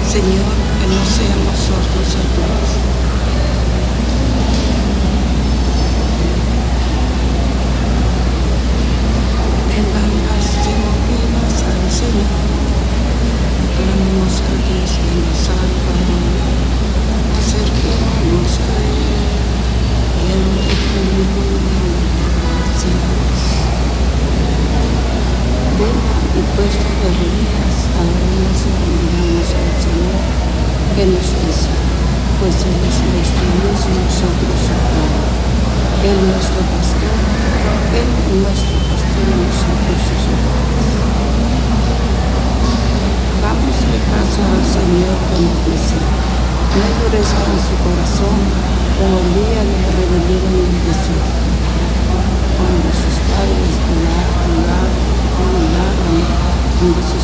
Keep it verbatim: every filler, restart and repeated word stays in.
Señor, que no seamos sordos a tu voz. Vengan las emotivas al Señor, clamemos a Dios que nos salva hoy, acerquémonos a Él, lleno de júbilo y gracias. Vengan y puestos de rodillas, alabemos y bendigamos al Señor que nos hizo, pues Él es nuestro Dios y nosotros su pueblo. Él nuestro pastor, Él nuestro pastor y nosotros sus ovejas. Hagámosle caso al Señor que nos dice: no endurezcan su corazón como el día de la rebelión en el desierto, cuando sus padres andaban, andaban, cuando sus